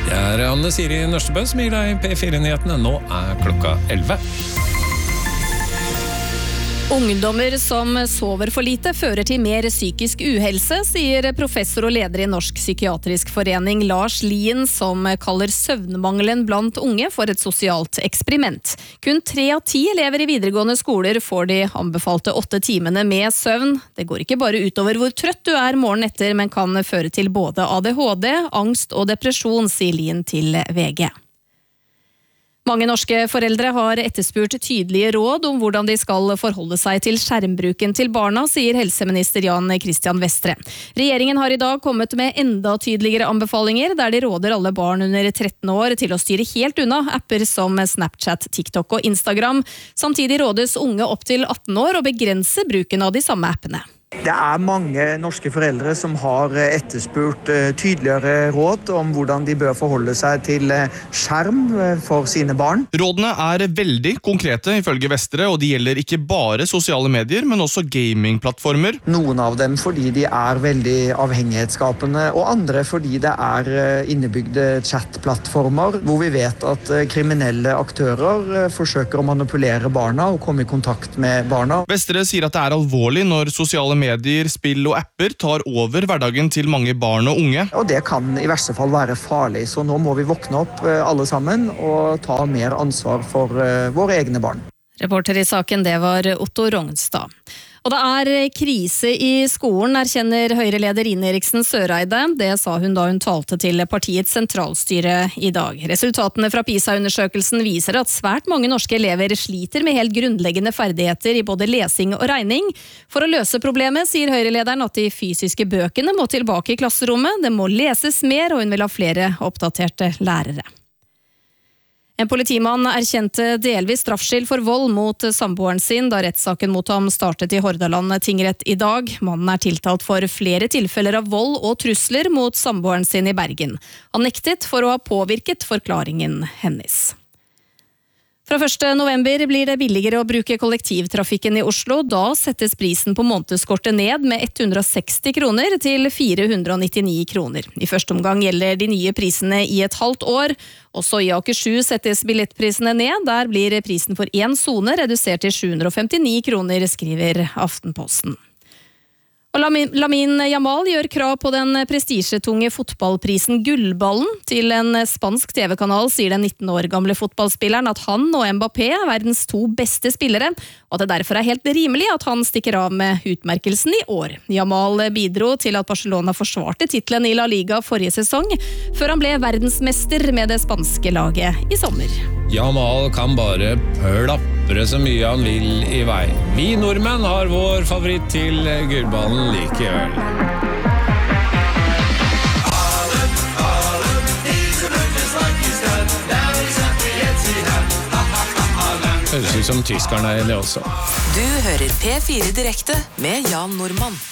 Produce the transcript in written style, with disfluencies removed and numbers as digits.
Det Anne Siri Nørstebø som gir deg P4-nyhetene. Nå klokka 11. Ungdommer som sover for lite fører til mer psykisk uhelse, sier professor og leder i Norsk psykiatrisk forening Lars Lien, som kaller søvnmangelen blant unge for et sosialt eksperiment. Kun 3 av 10 elever i videregående skoler får de anbefalte 8 timene med søvn. Det går ikke bare utover hvor trøtt du morgenen etter, men kan føre til både ADHD, angst og depresjon, sier Lien til VG. Mange norske foreldre har etterspurt tydelige råd om hvordan de skal forholde seg til skjermbruken til barna, sier helseminister Jan Christian Vestre. Regjeringen har i dag kommet med enda tydeligere anbefalinger, der de råder alle barn under 13 år til å styre helt unna apper som Snapchat, TikTok og Instagram. Samtidig rådes unge opp til 18 år å begrense bruken av de samme appene. Det mange norske foreldre som har etterspurt tydeligere råd om hvordan de bør forholde seg til skjerm for sine barn. Rådene veldig konkrete ifølge Vestre, og de gjelder ikke bare sosiale medier, men også gamingplattformer. Noen av dem fordi de veldig avhengighetsskapende, og andre fordi det innebygde chatplattformer, hvor vi vet at kriminelle aktører forsøker å manipulere barna og komme i kontakt med barna. Vestre sier at det alvorlig når sosiale medier, spill og apper tar over hverdagen til mange barn og unge. Og det kan i verste fall være farlig, så nå må vi våkne opp alle sammen og ta mer ansvar for våre egne barn. Reporter i saken, det var Otto Rognstad. Og det krise i skolen, erkjenner Høyre-leder Ine Eriksen Søreide. Det sa hun da hun talte til partiets sentralstyre i dag. Resultatene fra PISA-undersøkelsen viser at svært mange norske elever sliter med helt grunnleggende ferdigheter i både lesing og regning. For å løse problemet sier Høyre-lederen at de fysiske bøkene må tilbake i klasserommet. Det må leses mer, og hun vil ha flere oppdaterte lærere. En politimann erkjente delvis straffskyld for vold mot samboeren sin da rettssaken mot ham startet i Hordaland tingrett i dag. Mannen tiltalt for flere tilfeller av vold og trusler mot samboeren sin i Bergen. Han nektet for å ha påvirket forklaringen hennes. Fra 1. november blir det billigere å bruke kollektivtrafikken i Oslo. Da settes prisen på månedskortet ned med 160 kroner til 499 kroner. I første omgang gjelder de nye prisene i et halvt år. Også i Akershus settes billettprisene ned. Der blir prisen for en zone redusert til 759 kroner, skriver Aftenposten. Og Lamin Yamal gjør krav på den prestisjetunge fotballprisen Gullballen. Til en spansk TV-kanal sier den 19 år gamle fotballspilleren at han og Mbappé verdens 2 beste spillere, og at det derfor helt rimelig at han stikker av med utmerkelsen i år. Yamal bidro til at Barcelona forsvarte titlen i La Liga forrige sesong, før han ble verdensmester med det spanske laget i sommer. Yamal kan bare plapre så mye han vil i vei. Vi nordmenn har vår favoritt til gullballen likevel. Høres ut som tyskerne det også. Du hører P4 direkte med Jan Normann.